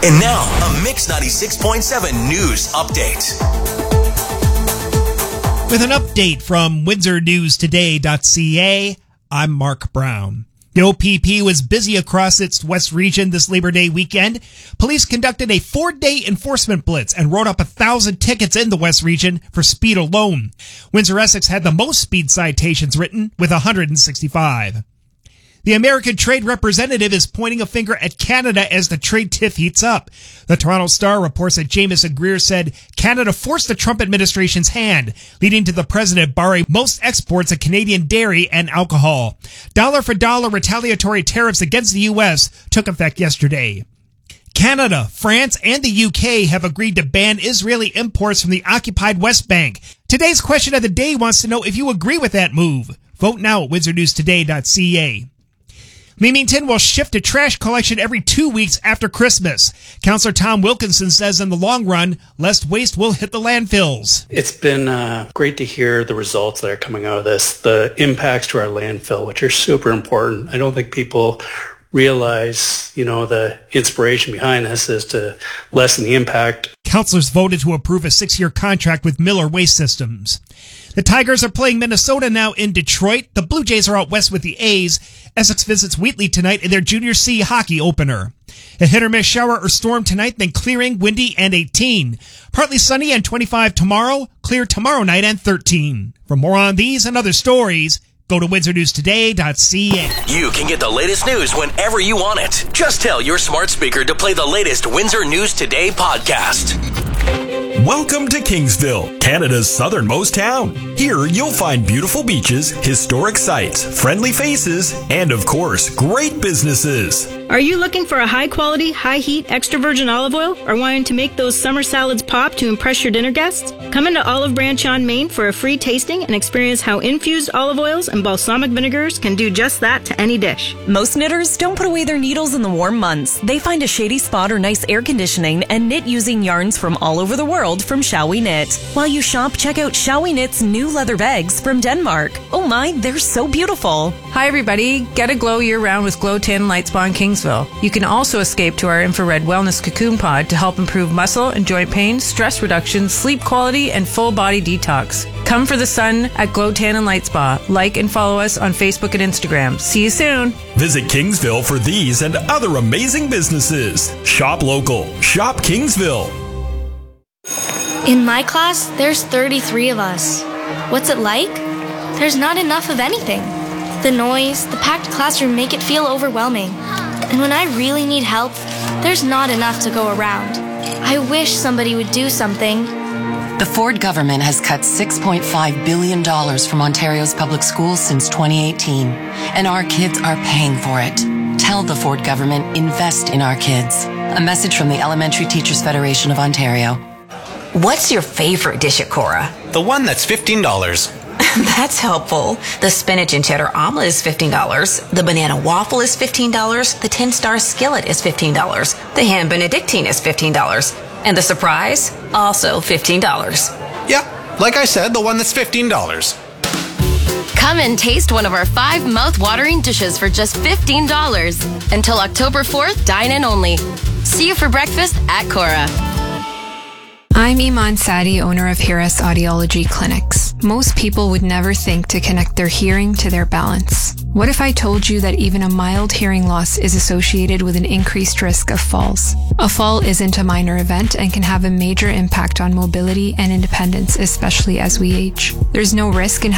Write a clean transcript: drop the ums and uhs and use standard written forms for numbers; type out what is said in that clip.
And now, a Mix 96.7 news update. With an update from WindsorNewsToday.ca, I'm Mark Brown. The OPP was busy across its West region this Labor Day weekend. Police conducted a 4-day enforcement blitz and wrote up 1,000 tickets in the West region for speed alone. Windsor-Essex had the most speed citations written, with 165. The American Trade Representative is pointing a finger at Canada as the trade tiff heats up. The Toronto Star reports that Jamieson Greer said Canada forced the Trump administration's hand, leading to the president barring most exports of Canadian dairy and alcohol. Dollar-for-dollar retaliatory tariffs against the U.S. took effect yesterday. Canada, France, and the UK have agreed to ban Israeli imports from the occupied West Bank. Today's question of the day wants to know if you agree with that move. Vote now at WindsorNewsToday.ca. Leamington will shift to trash collection every 2 weeks after Christmas. Councillor Tom Wilkinson says in the long run, less waste will hit the landfills. It's been great to hear the results that are coming out of this, the impacts to our landfill, which are super important. I don't think people realize, the inspiration behind this is to lessen the impact. Councillors voted to approve a 6-year contract with Miller Waste Systems. The Tigers are playing Minnesota now in Detroit. The Blue Jays are out west with the A's. Essex visits Wheatley tonight in their Junior C hockey opener. A hit-or-miss shower or storm tonight, then clearing, windy, and 18. Partly sunny and 25 tomorrow. Clear tomorrow night and 13. For more on these and other stories, go to WindsorNewsToday.ca. You can get the latest news whenever you want it. Just tell your smart speaker to play the latest Windsor News Today podcast. Welcome to Kingsville, Canada's southernmost town. Here you'll find beautiful beaches, historic sites, friendly faces, and of course, great businesses. Are you looking for a high-quality, high-heat, extra virgin olive oil or wanting to make those summer salads pop to impress your dinner guests? Come into Olive Branch on Main for a free tasting and experience how infused olive oils and balsamic vinegars can do just that to any dish. Most knitters don't put away their needles in the warm months. They find a shady spot or nice air conditioning and knit using yarns from all over the world from Shall We Knit. While you shop, check out Shall We Knit's new leather bags from Denmark. Oh my, they're so beautiful. Hi everybody, get a glow year-round with Glow 10 Light Spa in Kingsville. You can also escape to our infrared wellness cocoon pod to help improve muscle and joint pain, stress reduction, sleep quality, and full body detox. Come for the sun at Glow Tan and Light Spa. Like and follow us on Facebook and Instagram. See you soon. Visit Kingsville for these and other amazing businesses. Shop local. Shop Kingsville. In my class, there's 33 of us. What's it like? There's not enough of anything. The noise, the packed classroom make it feel overwhelming. And when I really need help, there's not enough to go around. I wish somebody would do something. The Ford government has cut $6.5 billion from Ontario's public schools since 2018, and our kids are paying for it. Tell the Ford government, invest in our kids. A message from the Elementary Teachers Federation of Ontario. What's your favorite dish at Cora? The one that's $15. That's helpful. The spinach and cheddar omelet is $15. The banana waffle is $15. The 10-star skillet is $15. The ham benedictine is $15. And the surprise, also $15. Yeah, like I said, the one that's $15. Come and taste one of our 5 mouth-watering dishes for just $15. Until October 4th, dine in only. See you for breakfast at Cora. I'm Iman Sadi, owner of Harris Audiology Clinics. Most people would never think to connect their hearing to their balance. What if I told you that even a mild hearing loss is associated with an increased risk of falls? A fall isn't a minor event and can have a major impact on mobility and independence, especially as we age. There's no risk in